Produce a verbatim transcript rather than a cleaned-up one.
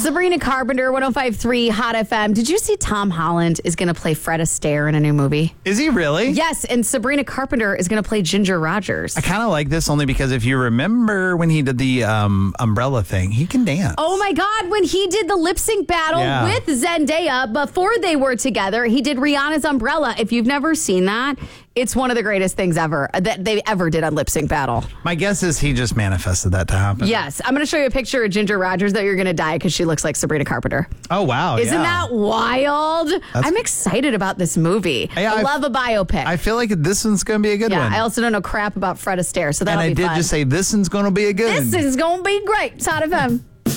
Sabrina Carpenter, one oh five point three Hot F M. Did you see Tom Holland is going to play Fred Astaire in a new movie? Is he really? Yes, and Sabrina Carpenter is going to play Ginger Rogers. I kind of like this only because if you remember when he did the um, umbrella thing, he can dance. Oh my God, when he did the lip sync battle Yeah. with Zendaya before they were together, he did Rihanna's Umbrella. If you've never seen that, it's one of the greatest things ever that they ever did on Lip Sync Battle. My guess is he just manifested that to happen. Yes. I'm going to show you a picture of Ginger Rogers that you're going to die because she looks like Sabrina Carpenter. Oh, wow. Isn't yeah. that wild? I'm excited about this movie. Yeah, I I- love a biopic. I feel like this one's going to be a good yeah, one. I also don't know crap about Fred Astaire, so and that'll I be did fun. just say this one's going to be a good This one. is going to be great. It's Hot F M.